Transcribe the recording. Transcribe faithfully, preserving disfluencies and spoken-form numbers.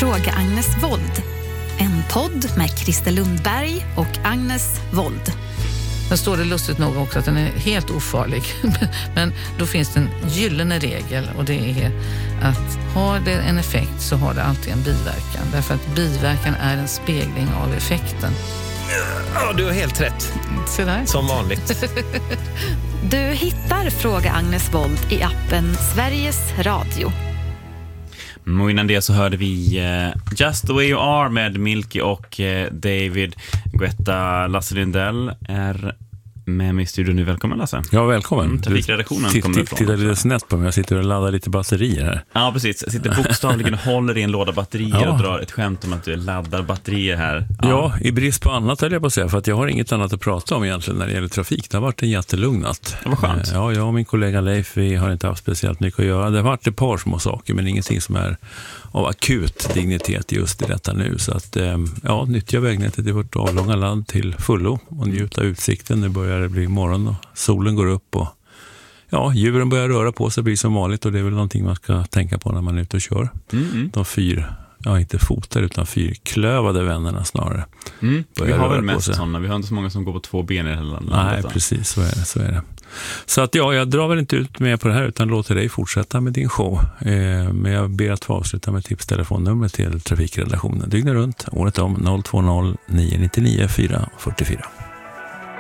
Fråga Agnes Wold. En podd med Christer Lundberg och Agnes Wold. Då står det lustigt nog också att den är helt ofarlig. Men då finns det en gyllene regel, och det är att har det en effekt så har det alltid en biverkan. Därför att biverkan är en spegling av effekten. Ja, du har helt rätt. Så där. Som vanligt. Du hittar Fråga Agnes Wold i appen Sveriges Radio. Och innan det så hörde vi uh, Just the way you are med Milky och uh, David Guetta. Lasse Lindell är med mig i studion nu. Välkommen, Lasse. Ja, välkommen. Mm, trafikredaktionen t- kommer t- ifrån. Titta lite snett på mig. Jag sitter och laddar lite batterier här. Ja, precis. Jag sitter bokstavligen och håller i en låda batterier ja. och drar ett skämt om att du laddar batterier här. Ja. ja, i brist på annat höll jag på att säga. För att jag har inget annat att prata om egentligen när det gäller trafik. Det har varit en jättelugnat. Det var skönt. Ja, jag och min kollega Leif, vi har inte haft speciellt mycket att göra. Det har varit ett par små saker, men ingenting som är av akut dignitet just i detta nu. Så att, ja, nyttja vägnätet i vårt avlånga land till fullo och njuta utsikten. Nu börjar det bli morgon och solen går upp och ja, djuren börjar röra på sig, blir som vanligt, och det är väl någonting man ska tänka på när man är ute och kör. Mm. De fyr, ja inte fotar utan fyrklövade vännerna snarare. Mm. Vi har väl mest sådana, vi har inte så många som går på två ben i hela landet. Nej, precis, så är det, så är det. Så att ja, jag drar väl inte ut med på det här utan låter dig fortsätta med din show. Eh, men jag ber att få avsluta med tipstelefonnummer till trafikredaktionen. Dygnet runt, året om noll två noll nio nio nio fyra fyra fyra.